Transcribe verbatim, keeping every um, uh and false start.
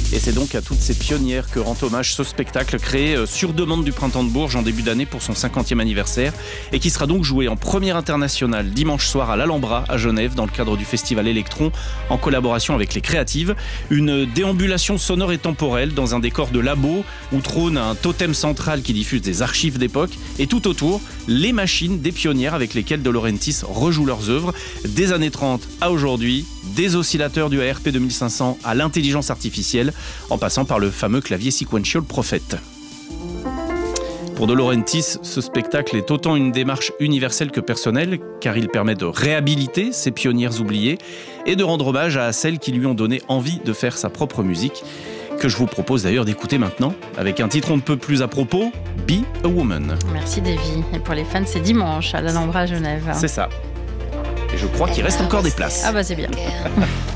Et c'est donc à toutes ces pionnières que rend hommage ce spectacle créé sur demande du Printemps de Bourges en début d'année pour son cinquantième anniversaire et qui sera donc joué en première internationale dimanche soir à l'Alhambra à Genève dans le cadre du festival Electron en collaboration avec les Créatives. Une déambulation sonore et temporelle dans un décor de labo où trône un totem central qui diffuse des archives d'époque et tout autour les machines des pionnières avec lesquelles De Laurentiis rejoue leurs œuvres des années trente à aujourd'hui, des oscillateurs du A R P deux mille cinq cents à l'intelligence artificielle en passant par le fameux clavier Sequential Prophet. Pour De Laurentiis, ce spectacle est autant une démarche universelle que personnelle, car il permet de réhabiliter ces pionnières oubliées et de rendre hommage à celles qui lui ont donné envie de faire sa propre musique, que je vous propose d'ailleurs d'écouter maintenant, avec un titre on ne peut plus à propos, Be a Woman. Merci Davy. Et pour les fans, c'est dimanche à l'Alhambra à Genève. C'est ça. Et je crois qu'il reste encore des places. Ah bah c'est bien.